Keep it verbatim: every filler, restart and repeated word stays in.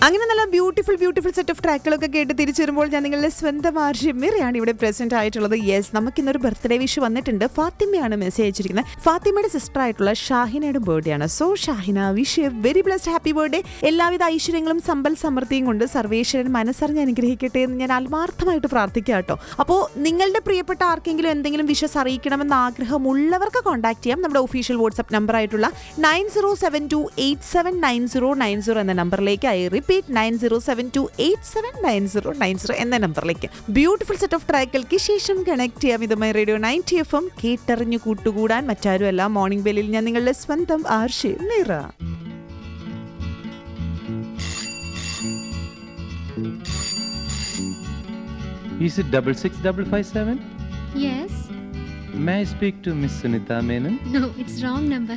അങ്ങനെ നല്ല beautiful beautiful set of ട്രാക്കുകളൊക്കെ കേട്ട് തിരിച്ചു വരുമ്പോൾ ഞാൻ നിങ്ങളുടെ സ്വന്തം ആർഷിമിറയാണ് ഇവിടെ പ്രസന്റ് ആയിട്ടുള്ളത്. യെസ്, നമുക്കിന്നൊരു ബർത്ത്ഡേ വിഷ് വന്നിട്ടുണ്ട്. ഫാത്തിമയാണ് മെസ്സേജ് അയച്ചിരിക്കുന്നത്. ഫാത്തിമയുടെ സിസ്റ്റർ ആയിട്ടുള്ള ഷാഹിനയുടെ ബർത്ത്ഡേ ആണ്. So Shahina, wish A very blessed happy birthday. എല്ലാവിധ ഐശ്വര്യങ്ങളും സമ്പൽ സമൃദ്ധിയും കൊണ്ട് സർവേശ്വരൻ മനസ്സറിഞ്ഞ് അനുഗ്രഹിക്കട്ടെ എന്ന് ഞാൻ ആത്മാർത്ഥമായിട്ട് പ്രാർത്ഥിക്കാം കേട്ടോ. അപ്പോൾ നിങ്ങളുടെ പ്രിയപ്പെട്ട ആർക്കെങ്കിലും എന്തെങ്കിലും വിഷസ് അറിയിക്കണമെന്ന് ആഗ്രഹമുള്ളവർക്ക് കോൺടാക്ട് ചെയ്യാം. നമ്മുടെ ഒഫീഷ്യൽ വാട്സ്ആപ്പ് നമ്പർ ആയിട്ടുള്ള nine zero seven to eight seven nine zero nine zero എന്ന നമ്പറിലേക്ക് ആയി repeat nine zero seven to eight seven nine zero nine zero എന്ന നമ്പറിലേക്ക് ബ്യൂട്ടിഫുൾ സെറ്റ് ഓഫ് ട്രാക്കുകൾക്ക് ശേഷം കണക്ട് ചെയ്യാം. ഇതുമായി റേഡിയോ നയൻറ്റി എഫ് എം കേട്ടറിഞ്ഞു കൂട്ടുകൂടാൻ മറ്റാരുമല്ല, മോർണിംഗ് ബെല്ലിൽ ഞാൻ നിങ്ങളുടെ സ്വന്തം ആർഷി നിറ. Is it double six double five seven? Yes. May I speak to Miss Sunita Menon? No, it's wrong number.